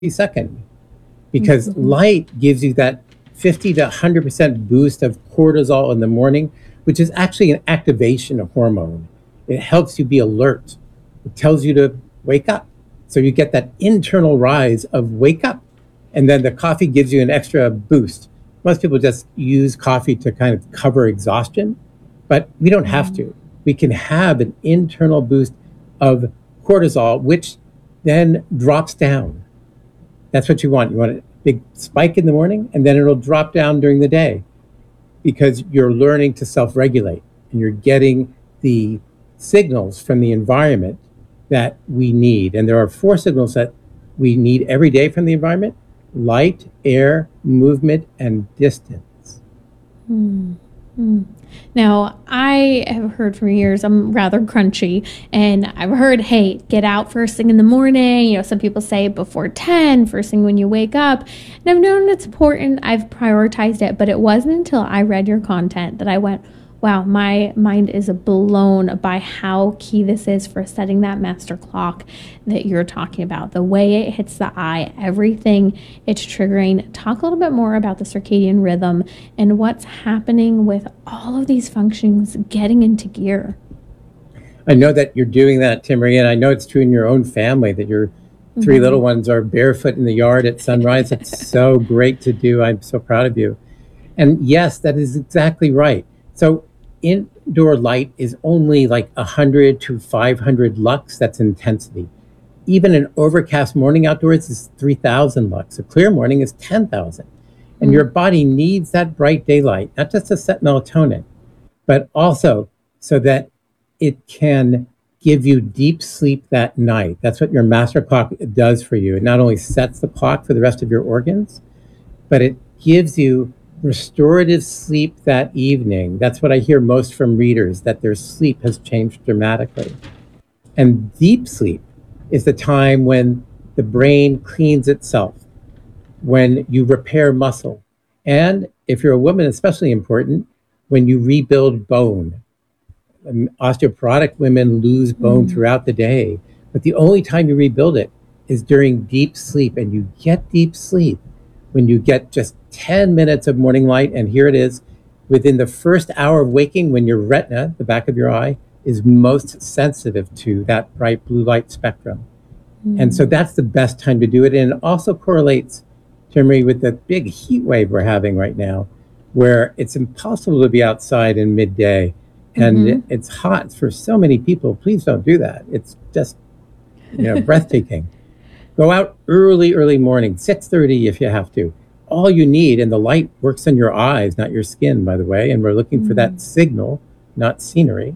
second, because Mhm. light gives you that 50 to 100% boost of cortisol in the morning, which is actually an activation hormone. It helps you be alert. It tells you to wake up. So you get that internal rise of wake up. And then the coffee gives you an extra boost. Most people just use coffee to kind of cover exhaustion, but we don't have Mm. to. We can have an internal boost of cortisol, which then drops down. That's what you want. You want a big spike in the morning, and then it'll drop down during the day because you're learning to self regulate and you're getting the signals from the environment that we need. And there are four signals that we need every day from the environment: light, air, movement, and distance. Mm. Mm. Now, I have heard for years I'm rather crunchy, and I've heard, hey, get out first thing in the morning. Some people say before 10, first thing when you wake up. And I've known it's important. I've prioritized it, but it wasn't until I read your content that I went, wow, my mind is blown by how key this is for setting that master clock that you're talking about. The way it hits the eye, everything it's triggering. Talk a little bit more about the circadian rhythm and what's happening with all of these functions getting into gear. I know that you're doing that, Timmerie, and I know it's true in your own family that your three little ones are barefoot in the yard at sunrise. It's so great to do. I'm so proud of you. And yes, that is exactly right. So indoor light is only like 100 to 500 lux. That's intensity. Even an overcast morning outdoors is 3,000 lux. A clear morning is 10,000. And your body needs that bright daylight, not just to set melatonin, but also so that it can give you deep sleep that night. That's what your master clock does for you. It not only sets the clock for the rest of your organs, but it gives you restorative sleep that evening. That's what I hear most from readers, that their sleep has changed dramatically. And deep sleep is the time when the brain cleans itself, when you repair muscle, and if you're a woman, especially important, when you rebuild bone. Osteoporotic women lose bone throughout the day, but the only time you rebuild it is during deep sleep. And you get deep sleep when you get just 10 minutes of morning light. And here it is, within the first hour of waking, when your retina, the back of your eye, is most sensitive to that bright blue light spectrum. And so that's the best time to do it. And it also correlates, Timmy, with the big heat wave we're having right now, where it's impossible to be outside in midday. And it's hot for so many people. Please don't do that. It's just, breathtaking. Go out early morning, 6:30 if you have to. All you need, and the light works on your eyes, not your skin, by the way. And we're looking for that signal, not scenery.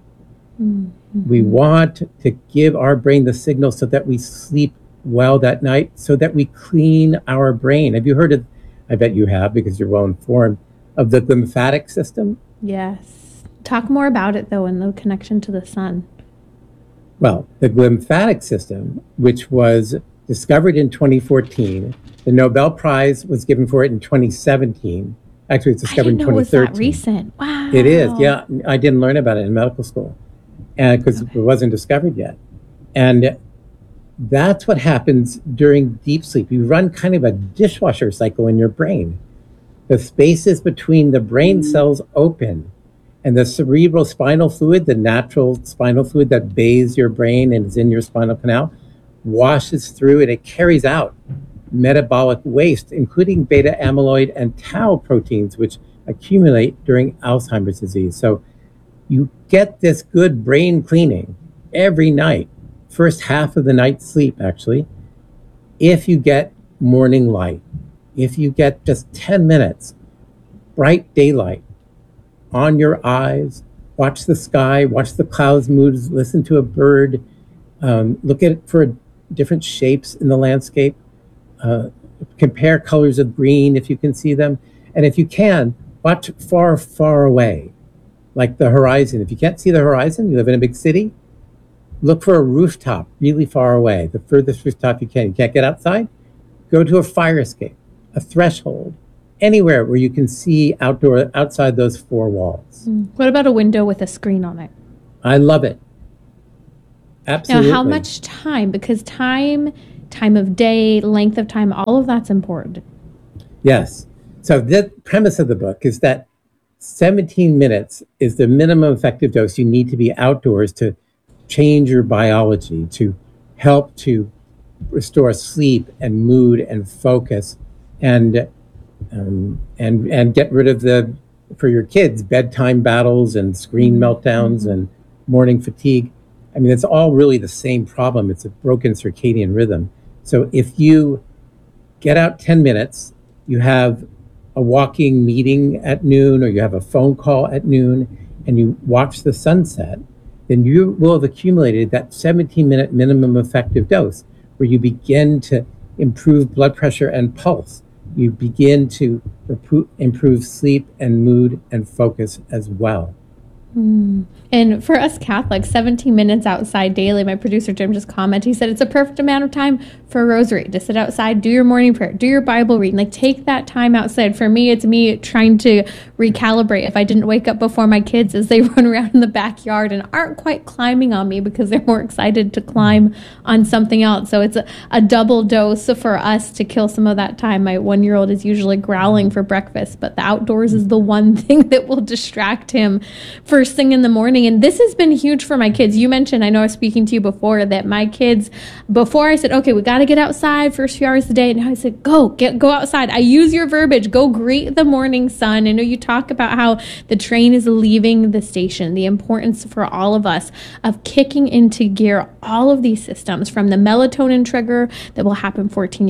We want to give our brain the signal so that we sleep well that night, so that we clean our brain. Have you heard of, I bet you have because you're well informed, of the lymphatic system? Yes. Talk more about it, though, and the connection to the sun. Well, the lymphatic system, which was discovered in 2014, the Nobel Prize was given for it in 2017. Actually, it's discovered in 2013. It was that recent. Wow. It is, yeah. I didn't learn about it in medical school because it wasn't discovered yet. And that's what happens during deep sleep. You run kind of a dishwasher cycle in your brain. The spaces between the brain cells open, and the cerebral spinal fluid, the natural spinal fluid that bathes your brain and is in your spinal canal, washes through and it carries out metabolic waste, including beta amyloid and tau proteins, which accumulate during Alzheimer's disease. So you get this good brain cleaning every night, first half of the night's sleep, actually, if you get morning light, if you get just 10 minutes, bright daylight on your eyes, watch the sky, watch the clouds move, listen to a bird, look at it for different shapes in the landscape, compare colors of green if you can see them. And if you can, watch far away, like the horizon. If you can't see the horizon, you live in a big city, look for a rooftop really far away, the furthest rooftop you can. You can't get outside? Go to a fire escape, a threshold, anywhere where you can see outside those four walls. What about a window with a screen on it? I love it. Absolutely. Now, how much time? Because time time of day, length of time, all of that's important. Yes. So the premise of the book is that 17 minutes is the minimum effective dose you need to be outdoors to change your biology, to help to restore sleep and mood and focus, and get rid of for your kids, bedtime battles and screen meltdowns and morning fatigue. I mean, it's all really the same problem. It's a broken circadian rhythm. So if you get out 10 minutes, you have a walking meeting at noon, or you have a phone call at noon, and you watch the sunset, then you will have accumulated that 17-minute minimum effective dose, where you begin to improve blood pressure and pulse. You begin to improve sleep and mood and focus as well. And for us Catholics, 17 minutes outside daily, my producer Jim just commented, he said it's a perfect amount of time for a rosary, to sit outside, do your morning prayer, do your Bible reading, like take that time outside. For me, it's me trying to recalibrate if I didn't wake up before my kids as they run around in the backyard and aren't quite climbing on me because they're more excited to climb on something else. So it's a double dose for us to kill some of that time. My 1-year-old is usually growling for breakfast, but the outdoors is the one thing that will distract him first thing in the morning. And this has been huge for my kids. You mentioned, I know I was speaking to you before, that my kids, before I said, okay, we got to get outside first few hours of the day. And now I said, go outside. I use your verbiage, go greet the morning sun. I know you talk about how the train is leaving the station, the importance for all of us of kicking into gear all of these systems, from the melatonin trigger that will happen 14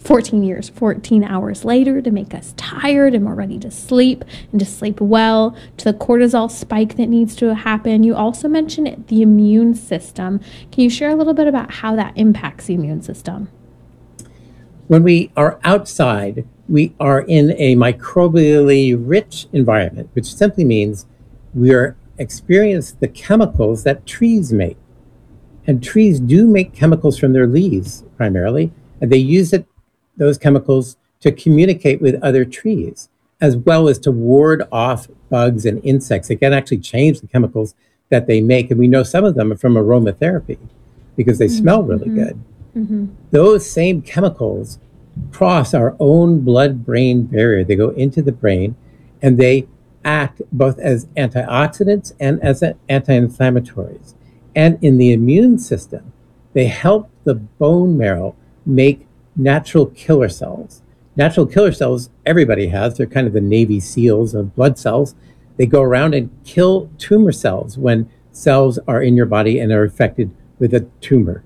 hours later to make us tired and more ready to sleep and to sleep well, to the cortisol spike that needs to happen. You also mentioned the immune system. Can you share a little bit about how that impacts the immune system? When we are outside, we are in a microbially rich environment, which simply means we are experiencing the chemicals that trees make. And trees do make chemicals from their leaves primarily, and they use those chemicals to communicate with other trees, as well as to ward off bugs and insects. They can actually change the chemicals that they make. And we know some of them are from aromatherapy because they smell really good. Those same chemicals cross our own blood-brain barrier. They go into the brain, and they act both as antioxidants and as anti-inflammatories. And in the immune system, they help the bone marrow make natural killer cells. Natural killer cells, everybody has. They're kind of the Navy SEALs of blood cells. They go around and kill tumor cells when cells are in your body and are affected with a tumor.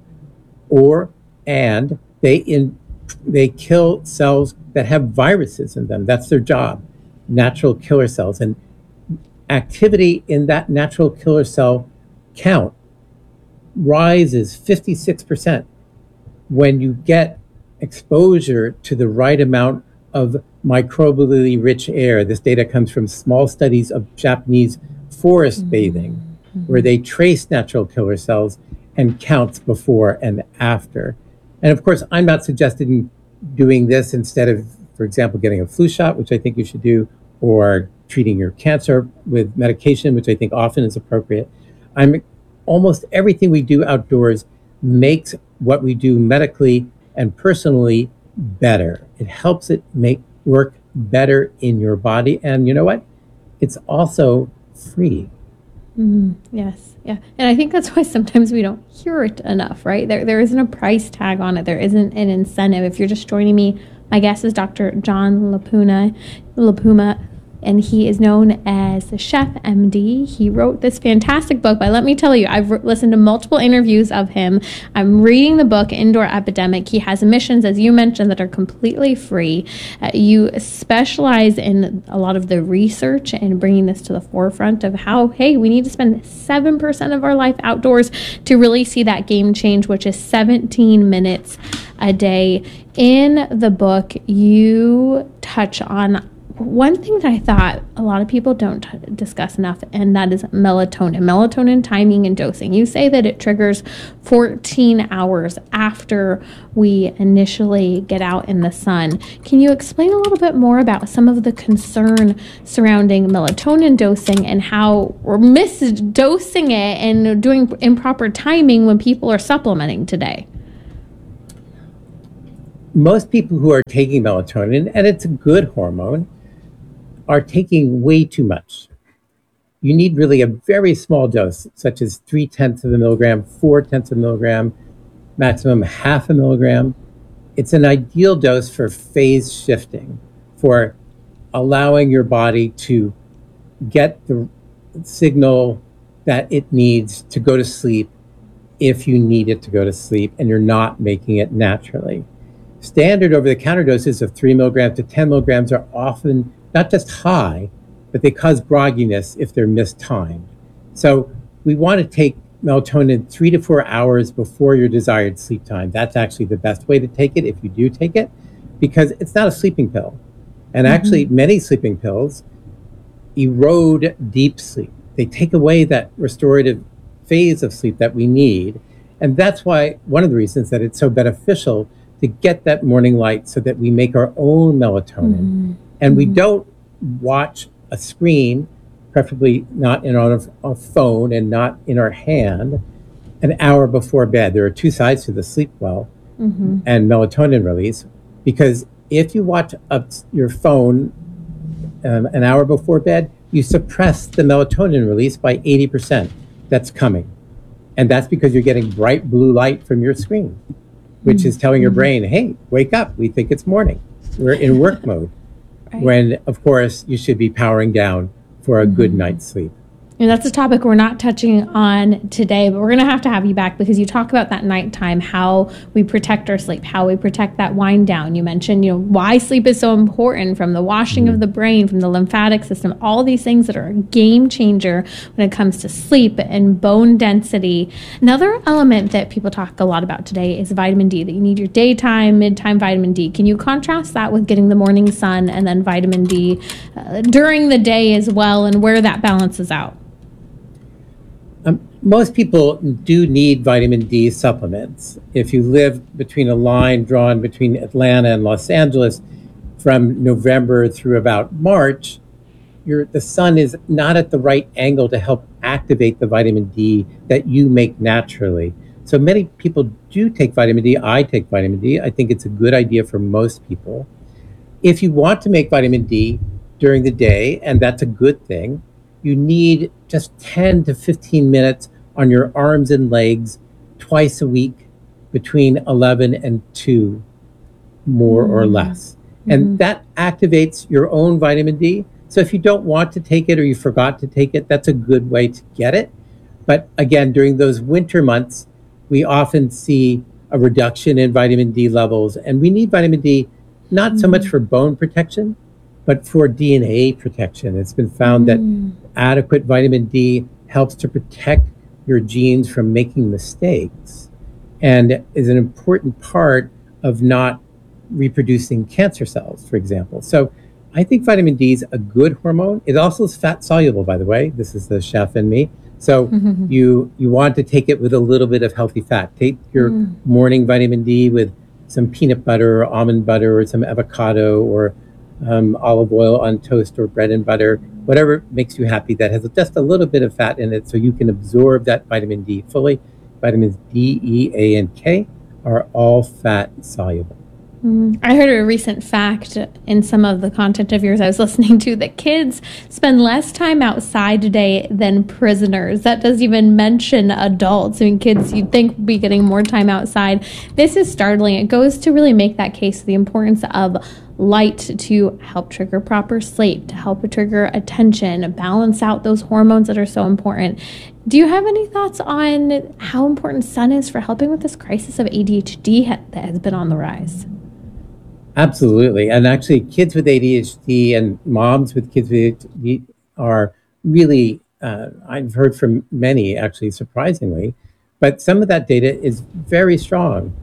And they kill cells that have viruses in them. That's their job, natural killer cells. And activity in that natural killer cell count rises 56% when you get exposure to the right amount of microbially rich air. This data comes from small studies of Japanese forest bathing, where they trace natural killer cells and counts before and after. And of course, I'm not suggesting doing this instead of, for example, getting a flu shot, which I think you should do, or treating your cancer with medication, which I think often is appropriate. Almost everything we do outdoors makes what we do medically and personally better. It helps it work better in your body. And you know what? It's also free. Yes. Yeah. And I think that's why sometimes we don't hear it enough, right? There isn't a price tag on it. There isn't an incentive. If you're just joining me, my guest is Dr. John LaPuma, and he is known as the Chef MD. He wrote this fantastic book, but let me tell you, I've listened to multiple interviews of him. I'm reading the book, Indoor Epidemic. He has missions, as you mentioned, that are completely free. You specialize in a lot of the research and bringing this to the forefront of how, hey, we need to spend 7% of our life outdoors to really see that game change, which is 17 minutes a day. In the book, you touch on one thing that I thought a lot of people don't discuss enough, and that is melatonin timing and dosing. You say that it triggers 14 hours after we initially get out in the sun. Can you explain a little bit more about some of the concern surrounding melatonin dosing and how we're misdosing it and doing improper timing when people are supplementing today? most people who are taking melatonin, and it's a good hormone, are taking way too much. You need really a very small dose, such as 0.3 of a milligram, 0.4 of a milligram, maximum half a milligram. It's an ideal dose for phase shifting, for allowing your body to get the signal that it needs to go to sleep if you need it to go to sleep and you're not making it naturally. Standard over-the-counter doses of 3 milligrams to 10 milligrams are often not just high, but they cause grogginess if they're mistimed. So we want to take melatonin 3 to 4 hours before your desired sleep time. That's actually the best way to take it if you do take it, because it's not a sleeping pill. And actually, many sleeping pills erode deep sleep. They take away that restorative phase of sleep that we need. And that's why one of the reasons that it's so beneficial to get that morning light so that we make our own melatonin. And we don't watch a screen, preferably not on a phone and not in our hand, an hour before bed. There are two sides to the sleep well and melatonin release, because if you watch your phone an hour before bed, you suppress the melatonin release by 80%. That's coming. And that's because you're getting bright blue light from your screen, which is telling your brain, hey, wake up, we think it's morning. We're in work mode. Right. When, of course, you should be powering down for a good night's sleep. And that's a topic we're not touching on today, but we're going to have you back, because you talk about that nighttime, how we protect our sleep, how we protect that wind down. You mentioned, why sleep is so important, from the washing of the brain, from the lymphatic system, all these things that are a game changer when it comes to sleep and bone density. Another element that people talk a lot about today is vitamin D, that you need your daytime, midtime vitamin D. Can you contrast that with getting the morning sun and then vitamin D during the day as well, and where that balances out? Most people do need vitamin D supplements. If you live between a line drawn between Atlanta and Los Angeles from November through about March, the sun is not at the right angle to help activate the vitamin D that you make naturally. So many people do take vitamin D. I take vitamin D. I think it's a good idea for most people. If you want to make vitamin D during the day, and that's a good thing, you need just 10 to 15 minutes on your arms and legs twice a week between 11 and 2, more or less. And that activates your own vitamin D. So if you don't want to take it or you forgot to take it, that's a good way to get it. But again, during those winter months, we often see a reduction in vitamin D levels. And we need vitamin D not so much for bone protection, but for DNA protection. It's been found that adequate vitamin D helps to protect your genes from making mistakes and is an important part of not reproducing cancer cells, for example. So I think vitamin D is a good hormone. It also is fat soluble, by the way. This is the chef in me. So you want to take it with a little bit of healthy fat. Take your morning vitamin D with some peanut butter or almond butter or some avocado or olive oil on toast or bread and butter, whatever makes you happy that has just a little bit of fat in it, so you can absorb that vitamin D fully. Vitamins D, E, A, and K are all fat soluble. I heard a recent fact in some of the content of yours I was listening to, that kids spend less time outside today than prisoners. That doesn't even mention adults. I mean, kids you'd think would be getting more time outside. This is startling. It goes to really make that case of the importance of light to help trigger proper sleep, to help trigger attention, balance out those hormones that are so important. Do you have any thoughts on how important sun is for helping with this crisis of ADHD that has been on the rise? Absolutely. And actually, kids with ADHD and moms with kids with ADHD are really, I've heard from many, actually, surprisingly, but some of that data is very strong.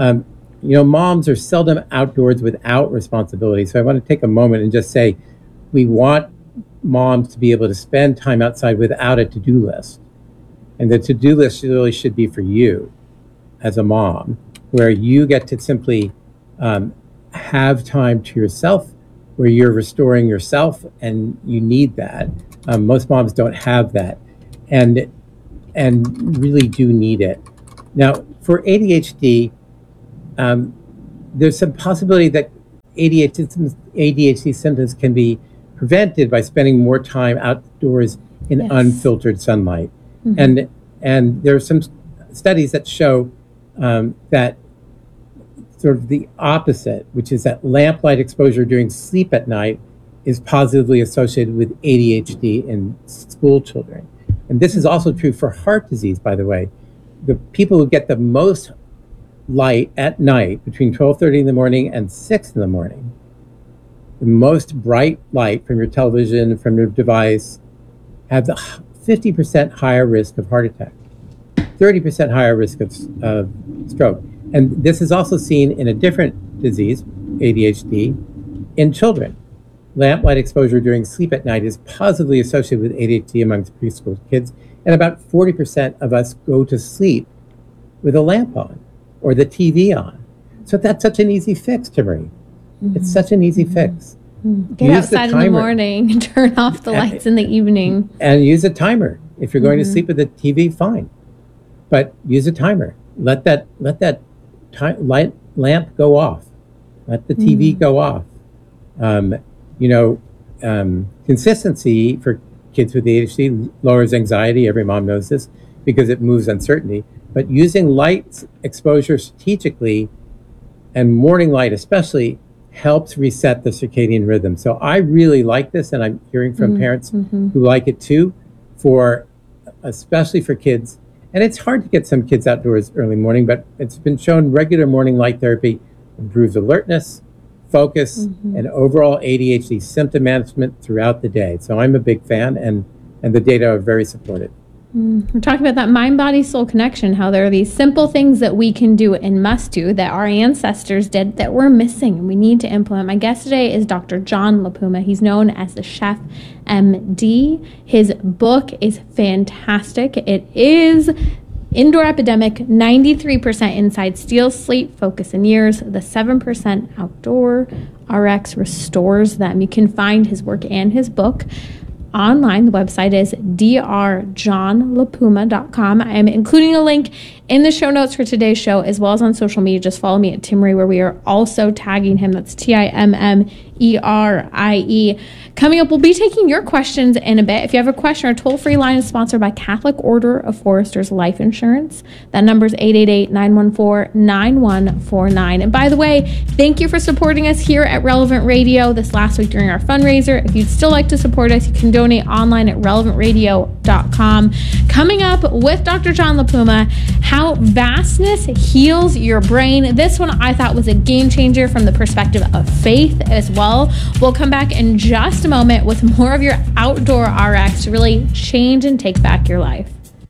Moms are seldom outdoors without responsibility. So I want to take a moment and just say, we want moms to be able to spend time outside without a to-do list. And the to-do list really should be for you as a mom, where you get to simply have time to yourself, where you're restoring yourself, and you need that. Most moms don't have that, and really do need it. Now, for ADHD, there's some possibility that ADHD symptoms can be prevented by spending more time outdoors in Yes. unfiltered sunlight. And there are some studies that show that sort of the opposite, which is that lamplight exposure during sleep at night is positively associated with ADHD in school children. And this is also true for heart disease, by the way. The people who get the most light at night between 12:30 in the morning and 6 in the morning, the most bright light from your television, from your device, have the 50% higher risk of heart attack, 30% higher risk of stroke. And this is also seen in a different disease, ADHD, in children. Lamplight exposure during sleep at night is positively associated with ADHD amongst preschool kids, and about 40% of us go to sleep with a lamp on or the TV on. So that's such an easy fix, Timmerie. It's such an easy fix. Get Use outside the in the timer. morning and turn off the lights in the evening. And use a timer. If you're going to sleep with the TV, fine. But use a timer. Let that light lamp go off. Let the TV go off. Consistency for kids with ADHD lowers anxiety. Every mom knows this because it moves uncertainty. But using light exposure strategically, and morning light especially, helps reset the circadian rhythm. So I really like this, and I'm hearing from parents who like it too, especially for kids. And it's hard to get some kids outdoors early morning, but it's been shown regular morning light therapy improves alertness, focus, and overall ADHD symptom management throughout the day. So I'm a big fan, and the data are very supportive. We're talking about that mind-body-soul connection, how there are these simple things that we can do and must do that our ancestors did that we're missing and we need to implement. My guest today is Dr. John LaPuma. He's known as the Chef MD. His book is fantastic. It is Indoor Epidemic, 93% Inside Steals Sleep, Focus, and Years. The 7% Outdoor RX restores them. You can find his work and his book online. The website is drjohnlapuma.com. I am including a link in the show notes for today's show, as well as on social media. Just follow me at Timmerie, where we are also tagging him. That's TIMMERIE. Coming up, we'll be taking your questions in a bit. If you have a question, our toll-free line is sponsored by Catholic Order of Foresters Life Insurance. That number is 888-914-9149. And by the way, thank you for supporting us here at Relevant Radio this last week during our fundraiser. If you'd still like to support us, you can donate online at relevantradio.com. Coming up with Dr. John LaPuma, how vastness heals your brain. This one I thought was a game changer from the perspective of faith as well. We'll come back in just a moment with more of your outdoor RX to really change and take back your life.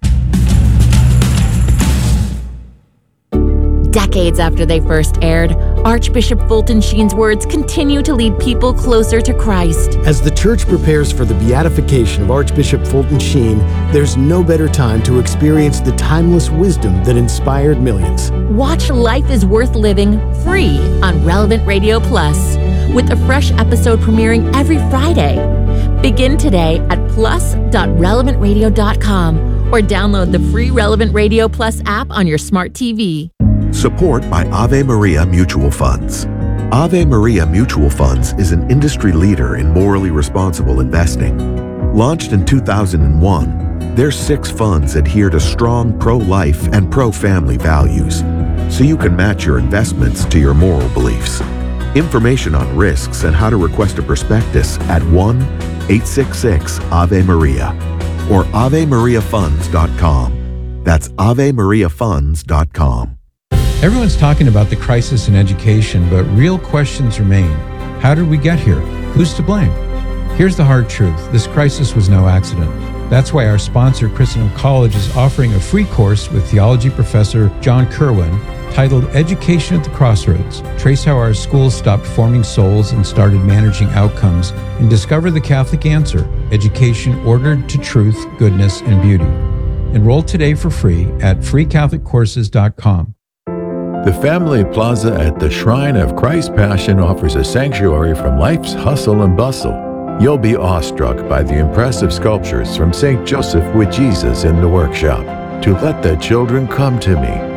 Decades after they first aired, Archbishop Fulton Sheen's words continue to lead people closer to Christ. As the church prepares for the beatification of Archbishop Fulton Sheen, there's no better time to experience the timeless wisdom that inspired millions. Watch Life is Worth Living free on Relevant Radio Plus, with a fresh episode premiering every Friday. Begin today at plus.relevantradio.com or download the free Relevant Radio Plus app on your smart TV. Support by Ave Maria Mutual Funds. Ave Maria Mutual Funds is an industry leader in morally responsible investing. Launched in 2001, their 6 funds adhere to strong pro-life and pro-family values, so you can match your investments to your moral beliefs. Information on risks and how to request a prospectus at 1-866-AVE-MARIA or AveMariaFunds.com. That's AveMariaFunds.com. Everyone's talking about the crisis in education, but real questions remain. How did we get here? Who's to blame? Here's the hard truth. This crisis was no accident. That's why our sponsor, Christendom College, is offering a free course with theology professor John Kerwin titled Education at the Crossroads. Trace how our schools stopped forming souls and started managing outcomes, and discover the Catholic answer, education ordered to truth, goodness, and beauty. Enroll today for free at freecatholiccourses.com. The Family Plaza at the Shrine of Christ's Passion offers a sanctuary from life's hustle and bustle. You'll be awestruck by the impressive sculptures from St. Joseph with Jesus in the workshop, To Let the Children Come to Me,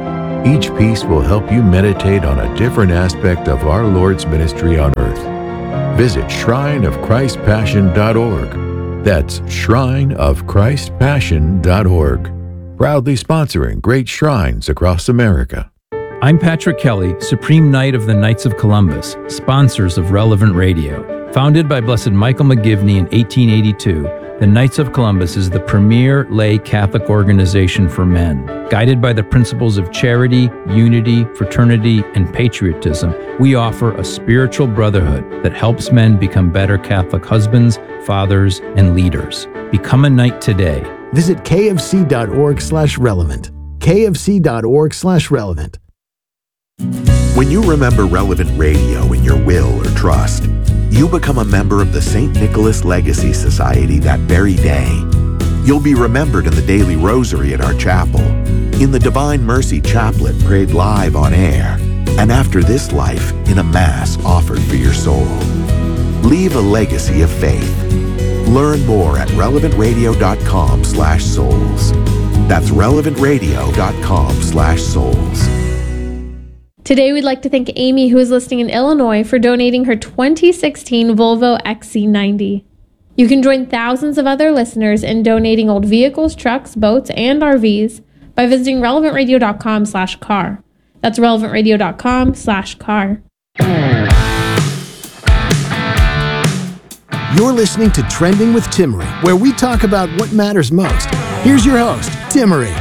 Each piece will help you meditate on a different aspect of our Lord's ministry on earth. Visit shrineofchristpassion.org. That's shrineofchristpassion.org. Proudly sponsoring great shrines across America. I'm Patrick Kelly, Supreme Knight of the Knights of Columbus, sponsors of Relevant Radio. Founded by Blessed Michael McGivney in 1882, the Knights of Columbus is the premier lay Catholic organization for men. Guided by the principles of charity, unity, fraternity, and patriotism, we offer a spiritual brotherhood that helps men become better Catholic husbands, fathers, and leaders. Become a knight today. Visit kfc.org/relevant. kfc.org/relevant. When you remember Relevant Radio in your will or trust, you become a member of the St. Nicholas Legacy Society that very day. You'll be remembered in the daily rosary at our chapel, in the Divine Mercy Chaplet prayed live on air, and after this life in a Mass offered for your soul. Leave a legacy of faith. Learn more at relevantradio.com/souls. That's relevantradio.com/souls. Today, we'd like to thank Amy, who is listening in Illinois, for donating her 2016 Volvo XC90. You can join thousands of other listeners in donating old vehicles, trucks, boats, and RVs by visiting relevantradio.com/car. That's relevantradio.com/car. You're listening to Trending with Timmery, where we talk about what matters most. Here's your host, Timmery.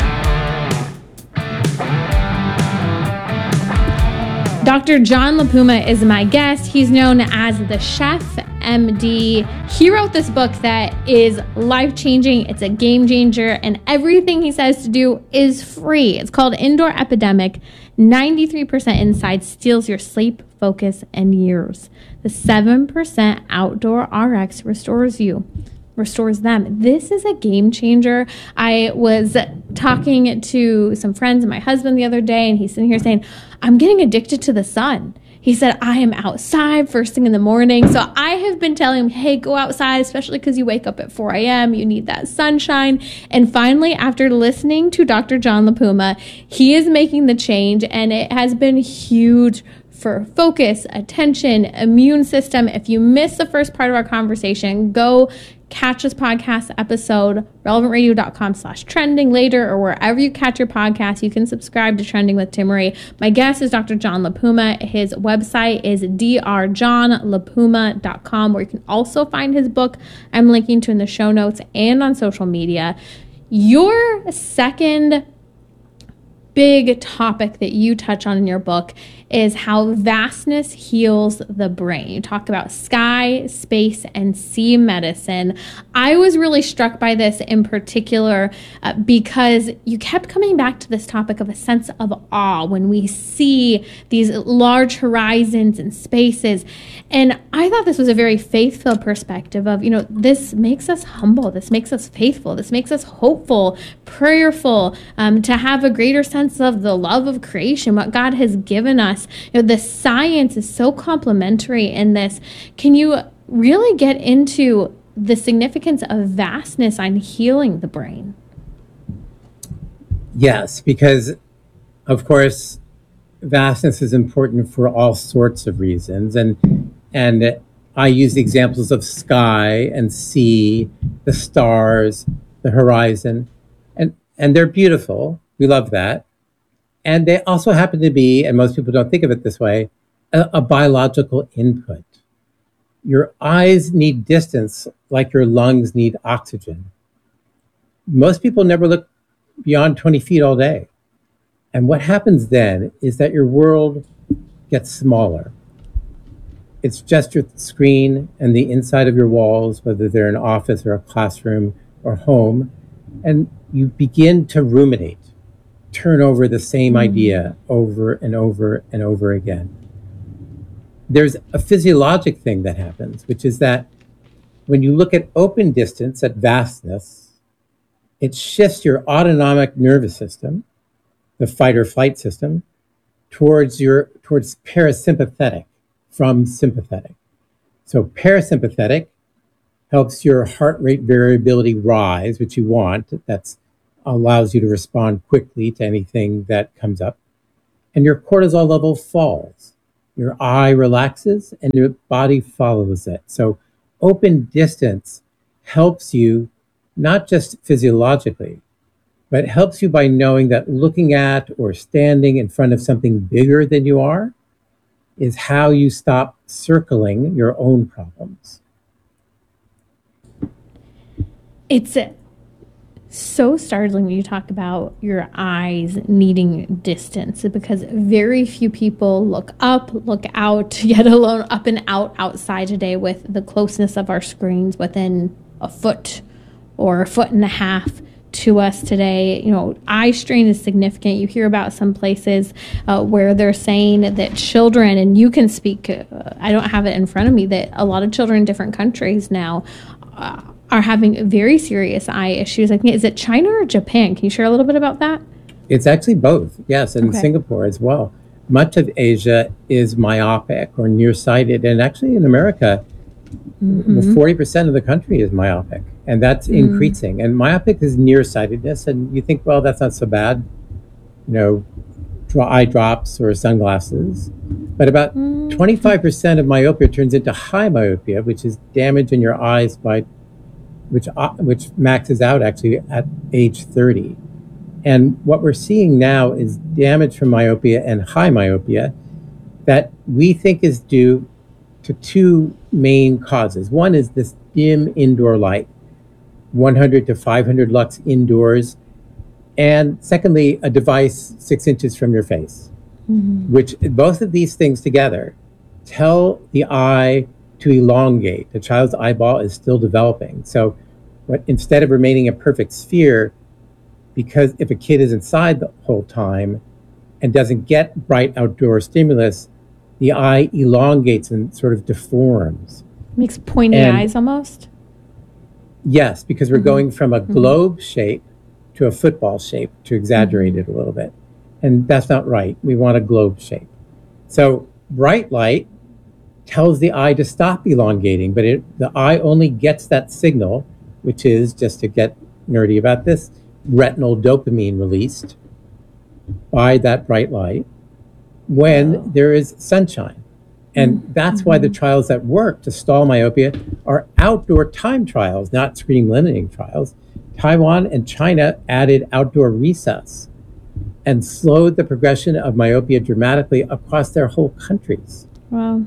Dr. John LaPuma is my guest. He's known as the Chef MD. He wrote this book that is life-changing. It's a game changer, and everything he says to do is free. It's called Indoor Epidemic. 93% inside steals your sleep, focus, and years. The 7% Outdoor RX restores them. This is a game changer. I was talking to some friends and my husband the other day, and he's sitting here saying, I'm getting addicted to the sun. He said, I am outside first thing in the morning. So I have been telling him, hey, go outside, especially because you wake up at 4 a.m. You need that sunshine. And finally, after listening to Dr. John LaPuma, he is making the change, and it has been huge for focus, attention, immune system. If you missed the first part of our conversation, go catch this podcast episode, relevantradio.com/trending later, or wherever you catch your podcast. You can subscribe to Trending with Timmery. My guest is Dr. John LaPuma. His website is drjohnlapuma.com, where you can also find his book I'm linking to in the show notes and on social media. Your second big topic that you touch on in your book is how vastness heals the brain. You talk about sky, space, and sea medicine. I was really struck by this in particular because you kept coming back to this topic of a sense of awe when we see these large horizons and spaces. And I thought this was a very faith-filled perspective of, this makes us humble, this makes us faithful, this makes us hopeful, prayerful, to have a greater sense of the love of creation, what God has given us. The science is so complementary in this. Can you really get into the significance of vastness on healing the brain? Yes, because, of course, vastness is important for all sorts of reasons. And I use the examples of sky and sea, the stars, the horizon, and they're beautiful. We love that. And they also happen to be, and most people don't think of it this way, a biological input. Your eyes need distance like your lungs need oxygen. Most people never look beyond 20 feet all day. And what happens then is that your world gets smaller. It's just your screen and the inside of your walls, whether they're an office or a classroom or home, and you begin to ruminate. Turn over the same idea over and over and over again. There's a physiologic thing that happens, which is that when you look at open distance, at vastness, it shifts your autonomic nervous system, the fight or flight system, towards parasympathetic from sympathetic. So parasympathetic helps your heart rate variability rise, which you want. That's allows you to respond quickly to anything that comes up. And your cortisol level falls. Your eye relaxes and your body follows it. So open distance helps you not just physiologically, but helps you by knowing that looking at or standing in front of something bigger than you are is how you stop circling your own problems. It's so startling when you talk about your eyes needing distance, because very few people look up, look out, yet alone up and out outside today with the closeness of our screens within a foot or a foot and a half to us today. You know, eye strain is significant. You hear about some places where they're saying that children, and you can speak, I don't have it in front of me, that a lot of children in different countries now are having very serious eye issues. I think, is it China or Japan? Can you share a little bit about that? It's actually both, yes, and Okay. Singapore as well. Much of Asia is myopic or nearsighted, and actually in America, 40% of the country is myopic, and that's increasing. And myopic is nearsightedness, and you think, well, that's not so bad, you know, eye drops or sunglasses. But about 25% of myopia turns into high myopia, which is damage in your eyes by which maxes out actually at age 30. And what we're seeing now is damage from myopia and high myopia that we think is due to two main causes. One is this dim indoor light, 100 to 500 lux indoors. And secondly, a device 6 inches from your face, which both of these things together tell the eye to elongate. The child's eyeball is still developing. So instead of remaining a perfect sphere, because if a kid is inside the whole time and doesn't get bright outdoor stimulus, the eye elongates and sort of deforms. Makes pointy eyes almost? Yes, because we're going from a globe shape to a football shape, to exaggerate it a little bit. And that's not right. We want a globe shape. So bright light tells the eye to stop elongating, but the eye only gets that signal, which is, just to get nerdy about this, retinal dopamine released by that bright light when there is sunshine. And that's why the trials that work to stall myopia are outdoor time trials, not screen limiting trials. Taiwan and China added outdoor recess and slowed the progression of myopia dramatically across their whole countries. Wow.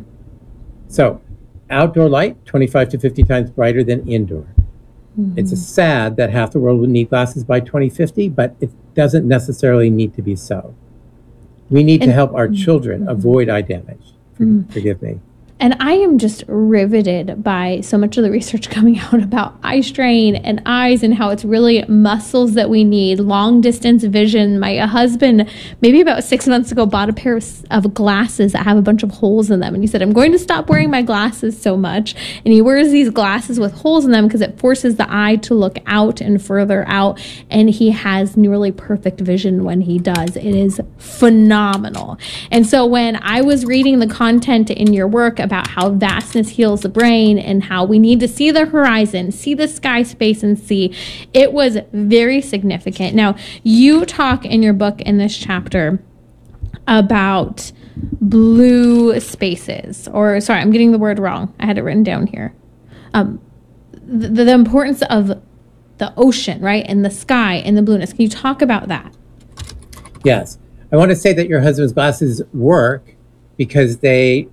So outdoor light, 25 to 50 times brighter than indoor. It's sad that half the world will need glasses by 2050, but it doesn't necessarily need to be so. We need to help our children avoid eye damage. Forgive me. And I am just riveted by so much of the research coming out about eye strain and eyes and how it's really muscles that we need, long distance vision. My husband, maybe about 6 months ago, bought a pair of glasses that have a bunch of holes in them. And he said, I'm going to stop wearing my glasses so much. And he wears these glasses with holes in them because it forces the eye to look out and further out. And he has nearly perfect vision when he does. It is phenomenal. And so when I was reading the content in your work about how vastness heals the brain and how we need to see the horizon, see the sky, space, and sea, it was very significant. Now, you talk in your book in this chapter about blue spaces, or sorry, I'm getting the word wrong. I had it written down here. The importance of the ocean, right, and the sky and the blueness. Can you talk about that? Yes. I want to say that your husband's glasses work because they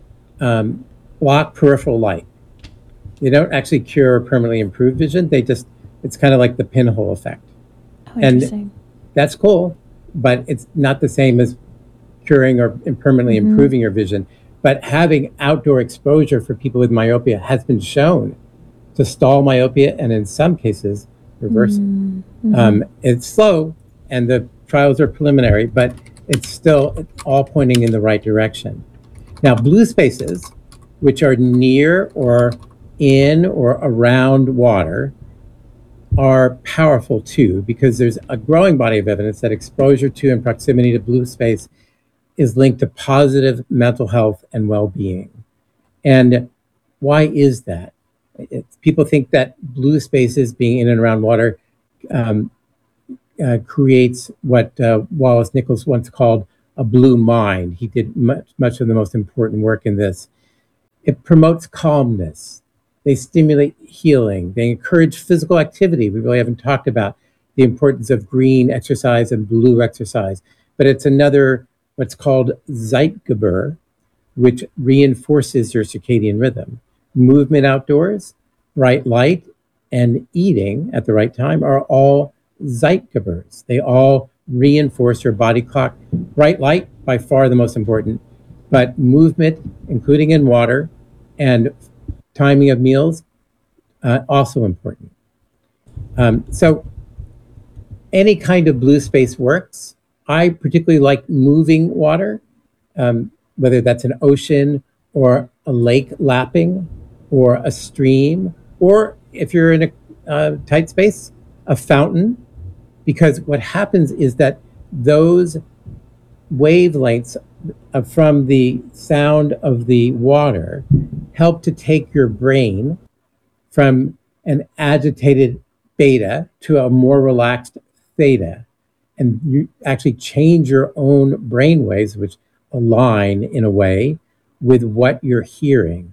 block peripheral light. They don't actually cure or permanently improve vision. It's kind of like the pinhole effect. Oh, interesting. And that's cool, but it's not the same as curing or permanently improving your vision. But having outdoor exposure for people with myopia has been shown to stall myopia and in some cases reverse it. It's slow and the trials are preliminary, but it's still all pointing in the right direction. Now, blue spaces, which are near or in or around water, are powerful too, because there's a growing body of evidence that exposure to and proximity to blue space is linked to positive mental health and well-being. And why is that? People think that blue spaces, being in and around water, creates what Wallace Nichols once called a blue mind. He did much of the most important work in this. It promotes calmness. They stimulate healing. They encourage physical activity. We really haven't talked about the importance of green exercise and blue exercise, but it's another what's called Zeitgeber, which reinforces your circadian rhythm. Movement outdoors, bright light, and eating at the right time are all Zeitgebers. They all reinforce your body clock. Bright light, by far the most important, but movement, including in water, and timing of meals, also important. So any kind of blue space works. I particularly like moving water, whether that's an ocean or a lake lapping or a stream, or if you're in a tight space, a fountain, because what happens is that those wavelengths from the sound of the water help to take your brain from an agitated beta to a more relaxed theta. And you actually change your own brain waves, which align in a way with what you're hearing.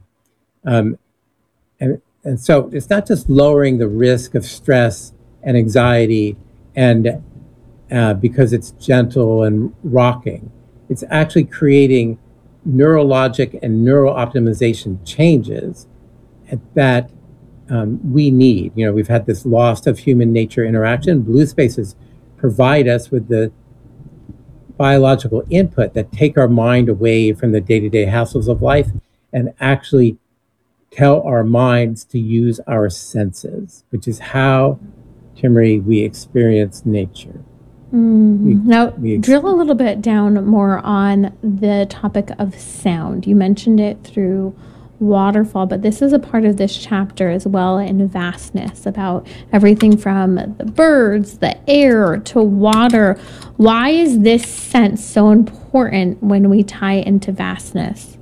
And so it's not just lowering the risk of stress and anxiety and because it's gentle and rocking. It's actually creating neurologic and neural optimization changes that we need. You know, we've had this loss of human nature interaction. Blue spaces provide us with the biological input that take our mind away from the day-to-day hassles of life and actually tell our minds to use our senses, which is how, Timmerie, we experience nature. Now, drill a little bit down more on the topic of sound. You mentioned it through waterfall, but this is a part of this chapter as well in vastness, about everything from the birds, the air, to water. Why is this sense so important when we tie into vastness?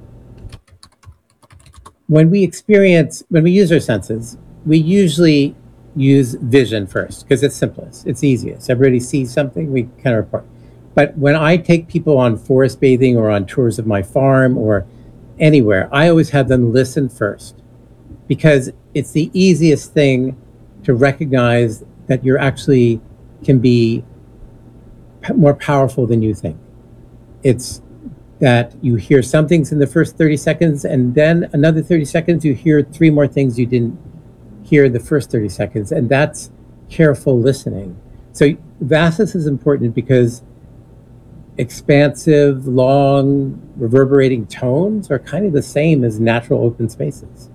When we use our senses, we usually use vision first because it's simplest, it's easiest. Everybody sees something, we kind of report. But when I take people on forest bathing or on tours of my farm or anywhere, I always have them listen first because it's the easiest thing to recognize that you're actually can be more powerful than you think. It's that you hear some things in the first 30 seconds and then another 30 seconds you hear 3 more things you didn't hear the first 30 seconds, and that's careful listening. So vastness is important because expansive, long, reverberating tones are kind of the same as natural open spaces.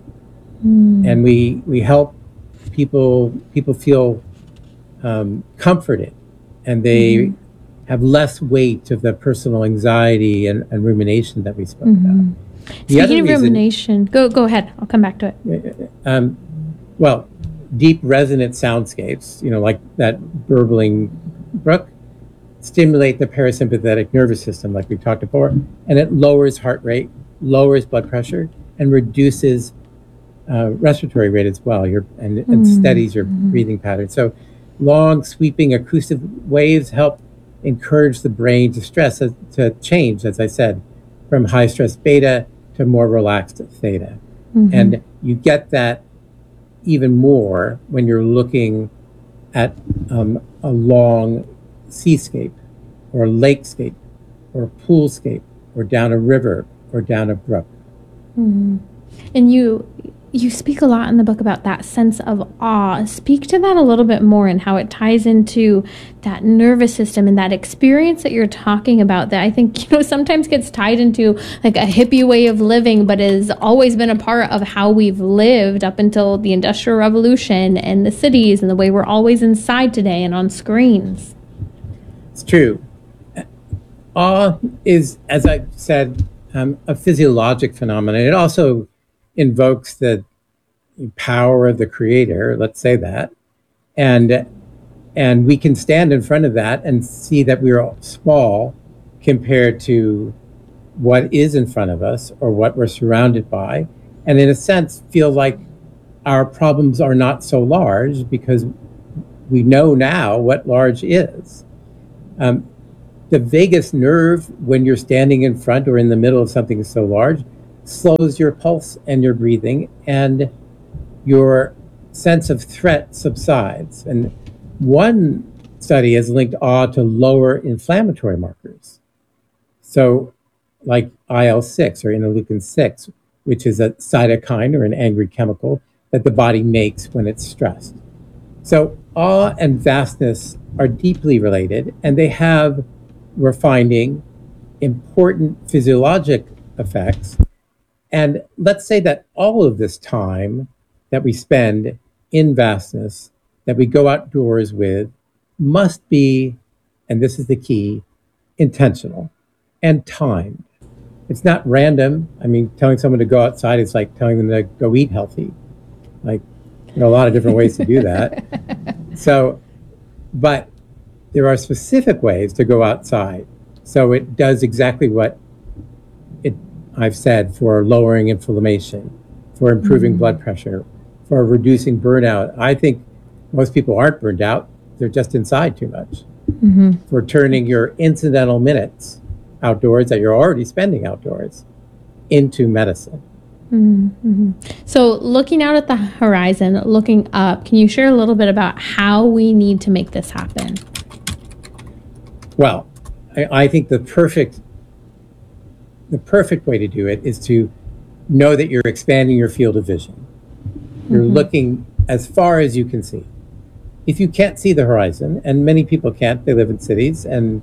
And we help people feel comforted, and they have less weight of the personal anxiety and rumination that we spoke about. Speaking of rumination, go ahead. I'll come back to it. Well, deep resonant soundscapes, you know, like that burbling brook, stimulate the parasympathetic nervous system, like we talked before, and it lowers heart rate, lowers blood pressure, and reduces respiratory rate as well, and steadies your breathing pattern. So long, sweeping acoustic waves help encourage the brain to change, as I said, from high stress beta to more relaxed theta. And you get that even more when you're looking at a long seascape or lakescape or poolscape or down a river or down a brook. And you speak a lot in the book about that sense of awe. Speak to that a little bit more and how it ties into that nervous system and that experience that you're talking about that I think, sometimes gets tied into like a hippie way of living, but has always been a part of how we've lived up until the Industrial Revolution and the cities and the way we're always inside today and on screens. It's true. Awe is, as I said, a physiologic phenomenon. It also invokes the power of the creator, let's say that, and we can stand in front of that and see that we are small compared to what is in front of us or what we're surrounded by, and in a sense feel like our problems are not so large because we know now what large is. The vagus nerve, when you're standing in front or in the middle of something so large, slows your pulse and your breathing, and your sense of threat subsides. And one study has linked awe to lower inflammatory markers. So like IL-6 or interleukin-6, which is a cytokine or an angry chemical that the body makes when it's stressed. So awe and vastness are deeply related, and they have, we're finding, important physiologic effects. And let's say that all of this time that we spend in vastness, that we go outdoors with, must be, and this is the key, intentional and timed. It's not random. I mean, telling someone to go outside is like telling them to go eat healthy. Like, a lot of different ways to do that. So, but there are specific ways to go outside. So it does exactly what I've said, for lowering inflammation, for improving blood pressure, for reducing burnout. I think most people aren't burned out. They're just inside too much. For turning your incidental minutes outdoors that you're already spending outdoors into medicine. So looking out at the horizon, looking up, can you share a little bit about how we need to make this happen? Well, I think the perfect way to do it is to know that you're expanding your field of vision. You're looking as far as you can see. If you can't see the horizon, and many people can't, they live in cities, and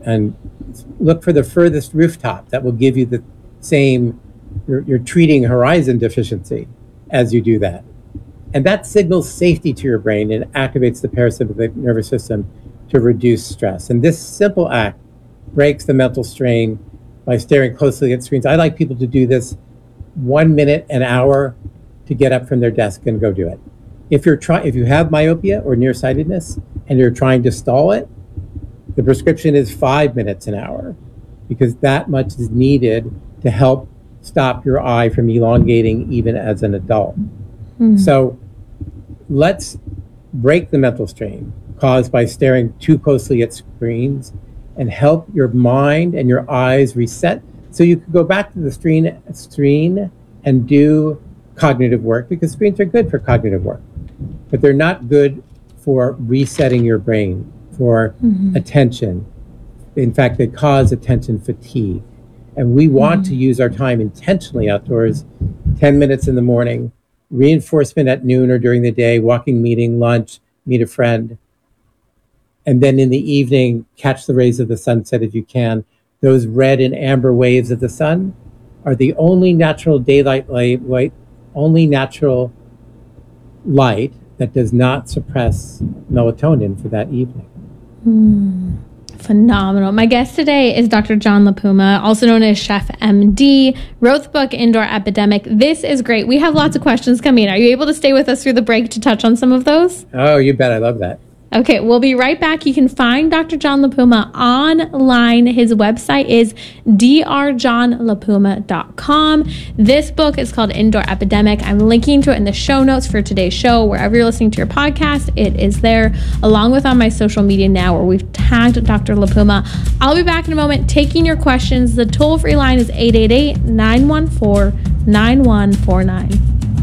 look for the furthest rooftop that will give you the same, you're treating horizon deficiency as you do that. And that signals safety to your brain and activates the parasympathetic nervous system to reduce stress. And this simple act breaks the mental strain by staring closely at screens. I like people to do this 1 minute, an hour, to get up from their desk and go do it. If you have myopia or nearsightedness and you're trying to stall it, the prescription is 5 minutes an hour, because that much is needed to help stop your eye from elongating even as an adult. So let's break the mental strain caused by staring too closely at screens and help your mind and your eyes reset so you can go back to the screen and do cognitive work, because screens are good for cognitive work, but they're not good for resetting your brain, for attention. In fact, they cause attention fatigue. And we want to use our time intentionally outdoors, 10 minutes in the morning, reinforcement at noon or during the day, walking, meeting, lunch, meet a friend. And then in the evening, catch the rays of the sunset if you can. Those red and amber waves of the sun are the only natural daylight light, only natural light that does not suppress melatonin for that evening. Phenomenal. My guest today is Dr. John LaPuma, also known as Chef MD, wrote the book Indoor Epidemic. This is great. We have lots of questions coming. Are you able to stay with us through the break to touch on some of those? Oh, you bet. I love that. Okay, we'll be right back. You can find Dr. John LaPuma online. His website is drjohnlapuma.com. This book is called Indoor Epidemic. I'm linking to it in the show notes for today's show. Wherever you're listening to your podcast, it is there, along with on my social media now, where we've tagged Dr. LaPuma. I'll be back in a moment taking your questions. The toll-free line is 888-914-9149.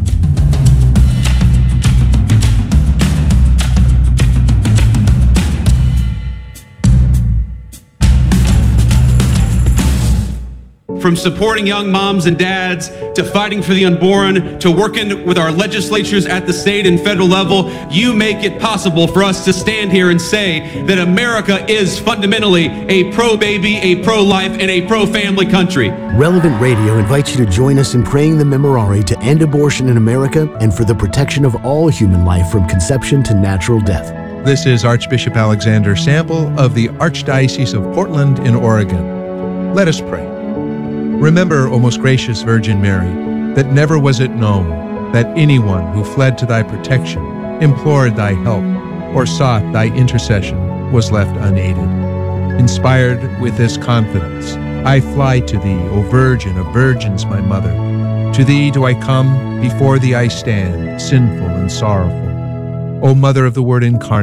From supporting young moms and dads, to fighting for the unborn, to working with our legislatures at the state and federal level, you make it possible for us to stand here and say that America is fundamentally a pro-baby, a pro-life, and a pro-family country. Relevant Radio invites you to join us in praying the Memorare to end abortion in America and for the protection of all human life from conception to natural death. This is Archbishop Alexander Sample of the Archdiocese of Portland in Oregon. Let us pray. Remember, O most gracious Virgin Mary, that never was it known that anyone who fled to thy protection, implored thy help, or sought thy intercession was left unaided. Inspired with this confidence, I fly to thee, O Virgin of Virgins, my Mother. To thee do I come, before thee I stand, sinful and sorrowful. O Mother of the Word incarnate,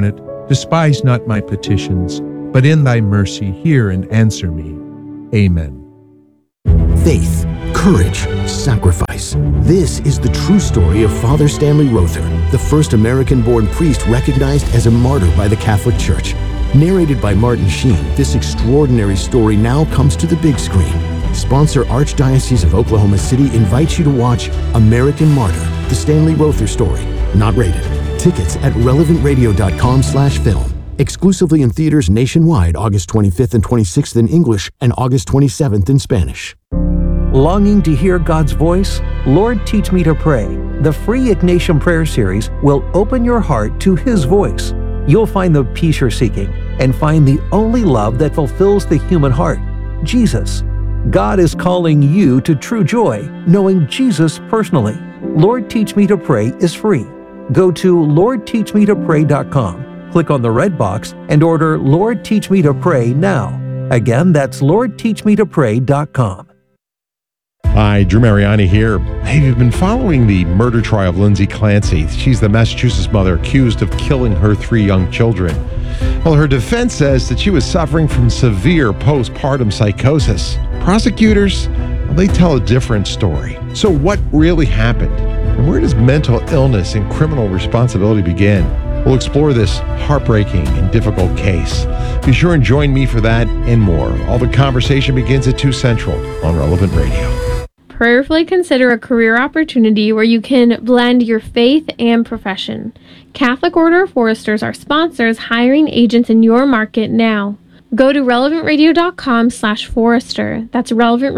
Despise not my petitions, but in thy mercy hear and answer me. Amen. Faith, courage, sacrifice. This is the true story of Father Stanley Rother, the first American-born priest recognized as a martyr by the Catholic Church. Narrated by Martin Sheen, this extraordinary story now comes to the big screen. Sponsor Archdiocese of Oklahoma City invites you to watch American Martyr, the Stanley Rother story. Not rated. Tickets at relevantradio.com/film. Exclusively in theaters nationwide August 25th and 26th in English and August 27th in Spanish. Longing to hear God's voice? Lord, Teach Me to Pray. The free Ignatian Prayer Series will open your heart to His voice. You'll find the peace you're seeking and find the only love that fulfills the human heart, Jesus. God is calling you to true joy, knowing Jesus personally. Lord, Teach Me to Pray is free. Go to LordTeachMeToPray.com. Click on the red box and order Lord Teach Me to Pray now. Again, that's LordTeachMeToPray.com. Hi, Drew Mariani here. Hey, you've been following the murder trial of Lindsay Clancy. She's the Massachusetts mother accused of killing her 3 young children. Well, her defense says that she was suffering from severe postpartum psychosis. Prosecutors, well, they tell a different story. So what really happened? And where does mental illness and criminal responsibility begin? We'll explore this heartbreaking and difficult case. Be sure and join me for that and more. All the conversation begins at 2 Central on Relevant Radio. Prayerfully consider a career opportunity where you can blend your faith and profession. Catholic Order of Foresters are sponsors hiring agents in your market now. Go to relevantradio.com/forester. That's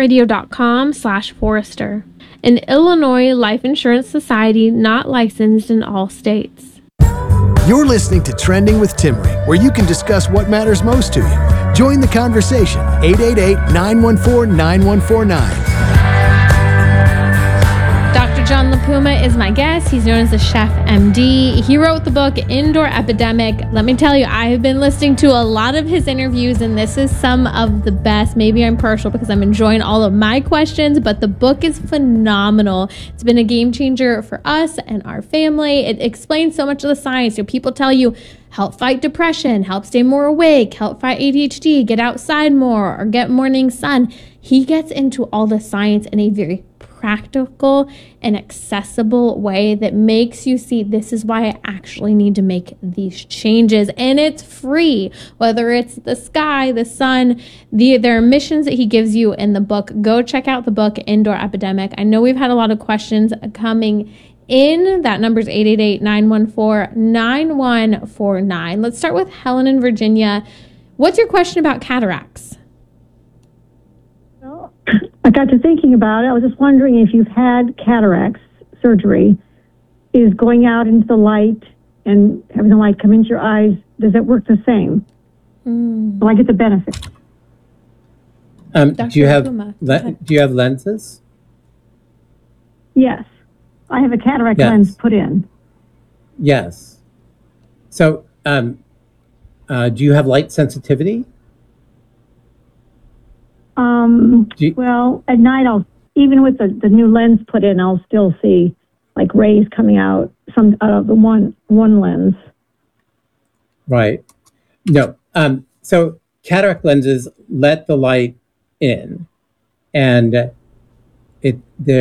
relevantradio.com/forester. An Illinois Life Insurance Society not licensed in all states. You're listening to Trending with Timmerie, where you can discuss what matters most to you. Join the conversation. 888-914-9149. Dr. John LaPuma is my guest. He's known as the Chef MD. He wrote the book Indoor Epidemic. Let me tell you, I have been listening to a lot of his interviews, and this is some of the best. Maybe I'm partial because I'm enjoying all of my questions, but the book is phenomenal. It's been a game changer for us and our family. It explains so much of the science. People tell you, help fight depression, help stay more awake, help fight ADHD, get outside more, or get morning sun. He gets into all the science in a very practical and accessible way that makes you see this is why I actually need to make these changes. And it's free, whether it's the sky, the sun, there are missions that he gives you in the book. Go check out the book Indoor Epidemic. I know we've had a lot of questions coming in. That number is 888-914-9149. Let's start with Helen in Virginia. What's your question about cataracts? I got to thinking about it. I was just wondering if you've had cataracts surgery, is going out into the light and having the light come into your eyes, does it work the same? Will I get the benefit? Do you have lenses? Yes. I have a cataract lens put in. Yes. So do you have light sensitivity? Well, at night, even with the new lens put in, I'll still see like rays coming out out of the one lens. Right. No. So cataract lenses let the light in, and you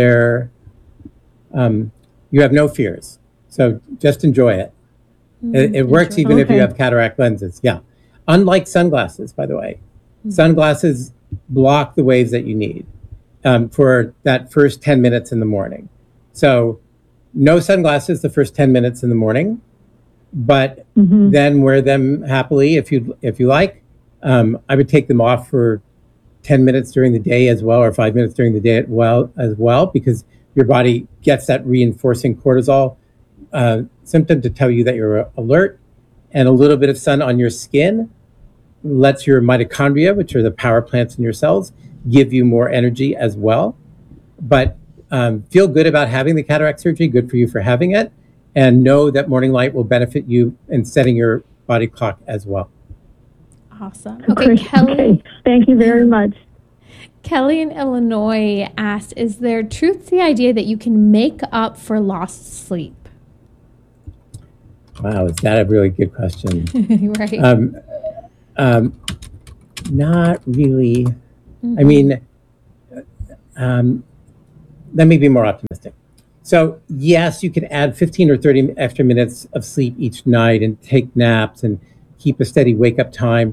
have no fears. So just enjoy it. It works even if you have cataract lenses. Yeah. Unlike sunglasses, by the way. Sunglasses block the waves that you need for that first 10 minutes in the morning. So no sunglasses the first 10 minutes in the morning, but then wear them happily if you like. I would take them off for 10 minutes during the day as well, or 5 minutes during the day as well, because your body gets that reinforcing cortisol symptom to tell you that you're alert. And a little bit of sun on your skin lets your mitochondria, which are the power plants in your cells, give you more energy as well. But feel good about having the cataract surgery, good for you for having it, and know that morning light will benefit you in setting your body clock as well. Awesome. Okay, Kelly. Okay. Thank you very much. Kelly in Illinois asked, is there truth to the idea that you can make up for lost sleep? Wow, is that a really good question? Right. Not really. I mean, let me be more optimistic. So yes, you can add 15 or 30 extra minutes of sleep each night and take naps and keep a steady wake up time.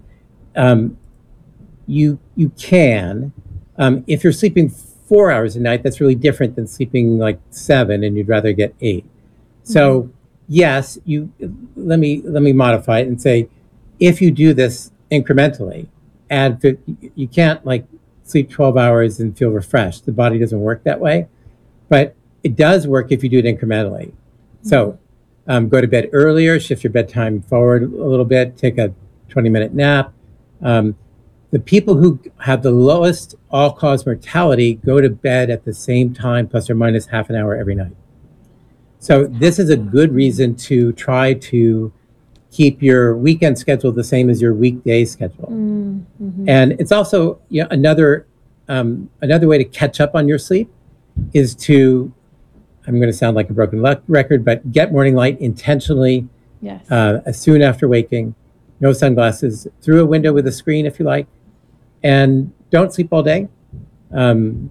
You can. If you're sleeping 4 hours a night, that's really different than sleeping like 7 and you'd rather get 8. So yes, let me modify it and say, if you do this incrementally, you can't like sleep 12 hours and feel refreshed. The body doesn't work that way, but it does work if you do it incrementally. So go to bed earlier, shift your bedtime forward a little bit, take a 20-minute nap. The people who have the lowest all-cause mortality go to bed at the same time, plus or minus half an hour every night. So this is a good reason to try to keep your weekend schedule the same as your weekday schedule. And it's also another way to catch up on your sleep is to, I'm going to sound like a broken record, but get morning light intentionally. Yes. As soon after waking, no sunglasses, through a window with a screen if you like, and don't sleep all day. And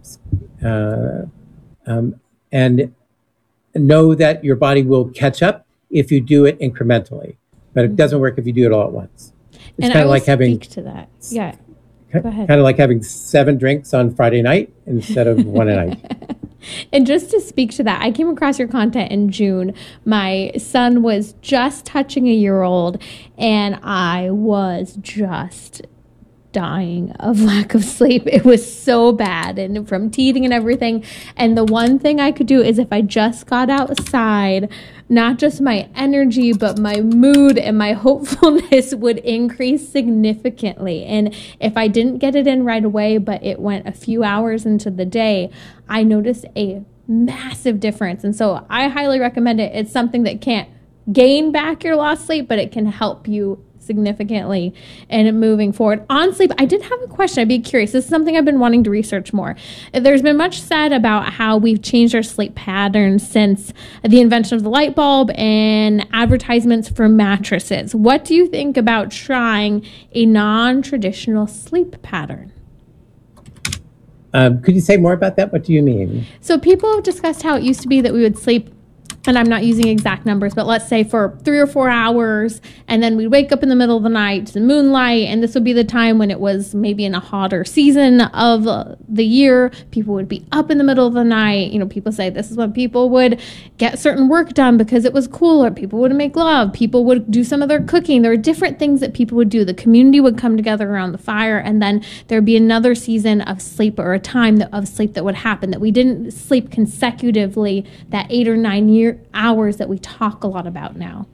know that your body will catch up if you do it incrementally, but it doesn't work if you do it all at once. It's And kind I of will like having speak to that. Yeah. Go ahead. kind of like having 7 drinks on Friday night instead of 1 a night. And just to speak to that, I came across your content in June. My son was just touching a year old, and I was just dying of lack of sleep. It was so bad, and from teething and everything. And the one thing I could do is if I just got outside, not just my energy, but my mood and my hopefulness would increase significantly. And if I didn't get it in right away, but it went a few hours into the day, I noticed a massive difference. And so I highly recommend it. It's something that can't gain back your lost sleep, but it can help you significantly and moving forward. On sleep, I did have a question. I'd be curious. This is something I've been wanting to research more. There's been much said about how we've changed our sleep patterns since the invention of the light bulb and advertisements for mattresses. What do you think about trying a non-traditional sleep pattern? Could you say more about that? What do you mean? So people have discussed how it used to be that we would sleep, and I'm not using exact numbers, but let's say for 3 or 4 hours, and then we'd wake up in the middle of the night to the moonlight, and this would be the time when it was maybe in a hotter season of the year. People would be up in the middle of the night. People say this is when people would get certain work done because it was cooler. People would make love. People would do some of their cooking. There were different things that people would do. The community would come together around the fire, and then there'd be another season of sleep or a time of sleep that would happen, that we didn't sleep consecutively that 8 or 9 hours that we talk a lot about now.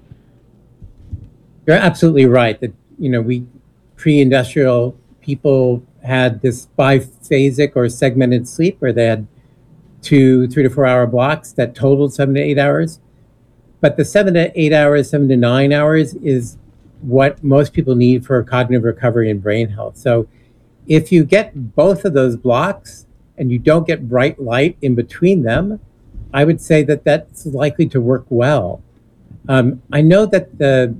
You're absolutely right that, we pre-industrial people had this biphasic or segmented sleep where they had 3 to 4 hour blocks that totaled 7 to 8 hours. But the 7 to 8 hours, 7 to 9 hours is what most people need for cognitive recovery and brain health. So if you get both of those blocks and you don't get bright light in between them, I would say that that's likely to work well. I know that the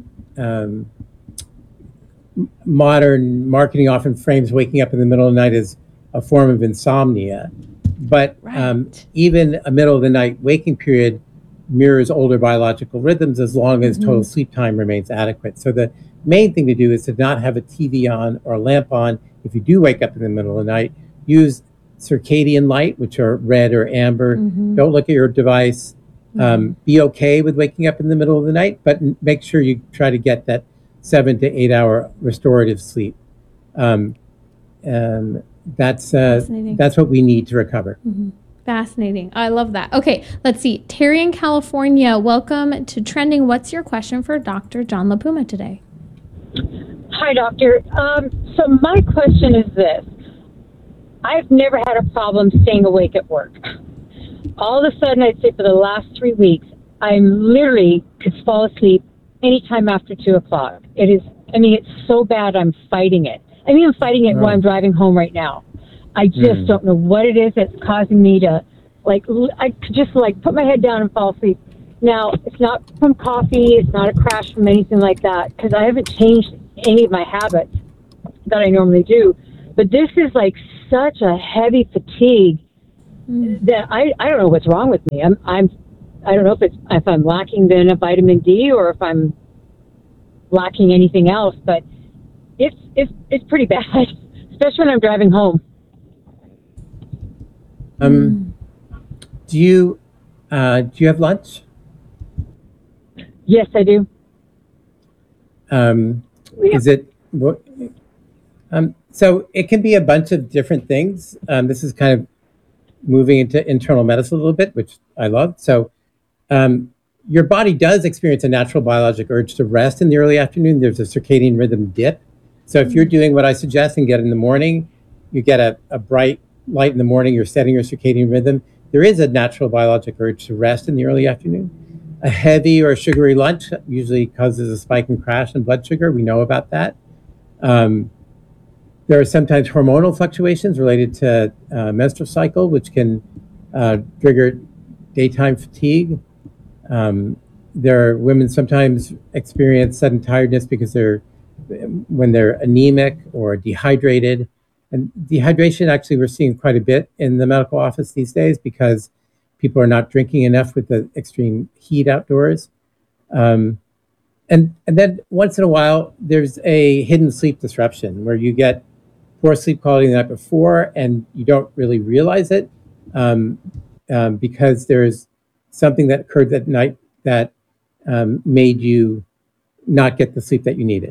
modern marketing often frames waking up in the middle of the night as a form of insomnia, but even a middle of the night waking period mirrors older biological rhythms as long as total sleep time remains adequate. So the main thing to do is to not have a TV on or a lamp on. If you do wake up in the middle of the night, use circadian light, which are red or amber. Don't look at your device. Be okay with waking up in the middle of the night, but make sure you try to get that 7 to 8 hour restorative sleep. That's what we need to recover. Fascinating. I love that. Okay, let's see. Terry in California, welcome to Trending. What's your question for Dr. John LaPuma today? Hi, doctor. So my question is this. I've never had a problem staying awake at work. All of a sudden, I'd say for the last 3 weeks, I literally could fall asleep anytime after 2 o'clock. It's so bad I'm fighting it. I'm fighting it while I'm driving home right now. I just don't know what it is that's causing me to, I could just put my head down and fall asleep Now, it's not from coffee, it's not a crash from anything like that, because I haven't changed any of my habits that I normally do. But this is like such a heavy fatigue that I don't know what's wrong with me. I don't know if I'm lacking then of vitamin D or if I'm lacking anything else, but it's pretty bad, especially when I'm driving home. Do you have lunch? Yes, I do. Is it what? So it can be a bunch of different things. This is kind of moving into internal medicine a little bit, which I love. So your body does experience a natural biologic urge to rest in the early afternoon. There's a circadian rhythm dip. So if you're doing what I suggest and get in the morning, you get a bright light in the morning, you're setting your circadian rhythm. There is a natural biologic urge to rest in the early afternoon. A heavy or sugary lunch usually causes a spike and crash in blood sugar. We know about that. There are sometimes hormonal fluctuations related to menstrual cycle, which can trigger daytime fatigue. There are women sometimes experience sudden tiredness because when they're anemic or dehydrated. And dehydration, actually, we're seeing quite a bit in the medical office these days because people are not drinking enough with the extreme heat outdoors. And then once in a while, there's a hidden sleep disruption where you get poor sleep quality the night before and you don't really realize it because there's something that occurred that night that made you not get the sleep that you needed.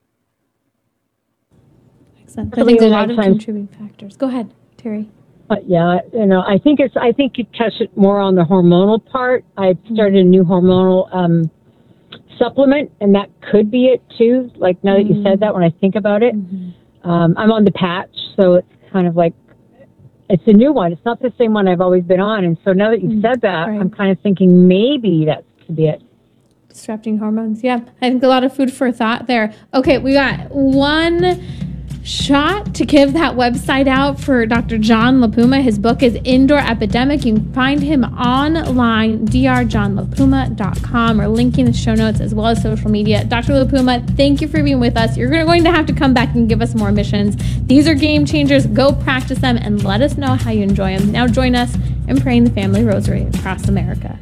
Excellent. I think a lot of contributing factors. Go ahead, Terry. Yeah, I think you touched it more on the hormonal part. I started a new hormonal supplement, and that could be it too. Like now that you said that, when I think about it, I'm on the patch, so it's kind of like it's a new one. It's not the same one I've always been on, and so now that you said that, I'm kind of thinking maybe that could be it. Disrupting hormones. Yeah, I think a lot of food for thought there. Okay, we got one shot to give that website out for Dr. John LaPuma. His book is Indoor Epidemic. You can find him online, drjohnlapuma.com, or linking the show notes as well as social media. Dr. LaPuma, thank you for being with us. You're going to have to come back and give us more missions. These are game changers. Go practice them and let us know how you enjoy them. Now join us in praying the family rosary across America.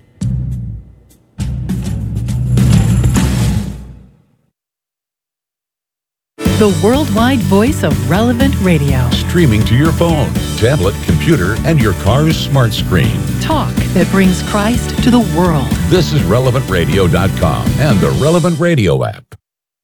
The worldwide voice of Relevant Radio. Streaming to your phone, tablet, computer, and your car's smart screen. Talk that brings Christ to the world. This is RelevantRadio.com and the Relevant Radio app.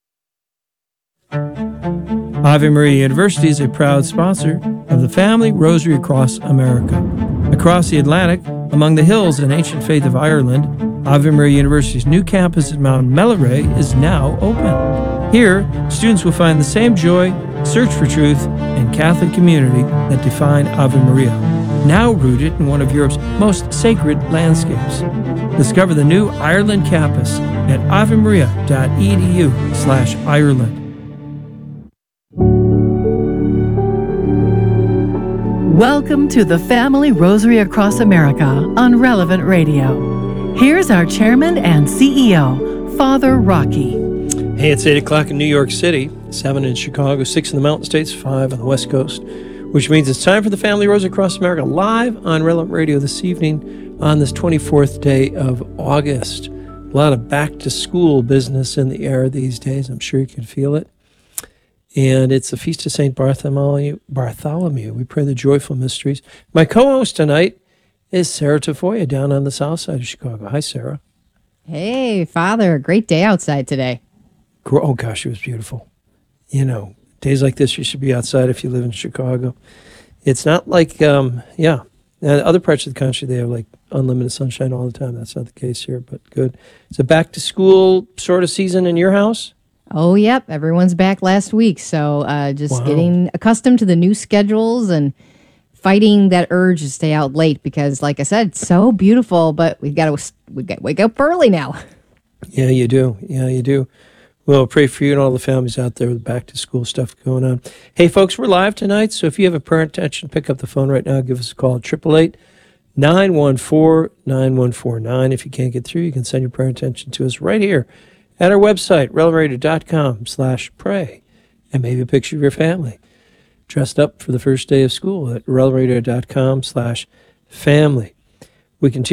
Ave Maria University is a proud sponsor of the Family Rosary Across America. Across the Atlantic, among the hills and ancient faith of Ireland, Ave Maria University's new campus at Mount Melleray is now open. Here, students will find the same joy, search for truth, and Catholic community that define Ave Maria, now rooted in one of Europe's most sacred landscapes. Discover the new Ireland campus at avemaria.edu/Ireland. Welcome to the Family Rosary Across America on Relevant Radio. Here's our chairman and CEO, Father Rocky. Hey, it's 8 o'clock in New York City, 7 in Chicago, 6 in the Mountain States, 5 on the West Coast, which means it's time for the Family Rosary Across America live on Relevant Radio this evening on this 24th day of August. A lot of back-to-school business in the air these days. I'm sure you can feel it. And it's the Feast of St. Bartholomew. We pray the joyful mysteries. My co-host tonight is Sarah Tafoya down on the south side of Chicago. Hi, Sarah. Hey, Father. Great day outside today. Oh, gosh, it was beautiful. You know, days like this, you should be outside if you live in Chicago. It's not like, other parts of the country, they have like unlimited sunshine all the time. That's not the case here, but good. It's a back-to-school sort of season in your house? Oh, yep. Everyone's back last week. So just getting accustomed to the new schedules and fighting that urge to stay out late because, like I said, it's so beautiful, but we got to wake up early now. Yeah, you do. Yeah, you do. Well, pray for you and all the families out there with back-to-school stuff going on. Hey, folks, we're live tonight, so if you have a prayer intention, pick up the phone right now. Give us a call at 914-9149. If you can't get through, you can send your prayer intention to us right here at our website, relevantradio.com/pray, and maybe a picture of your family dressed up for the first day of school at relevantradio.com/family. We continue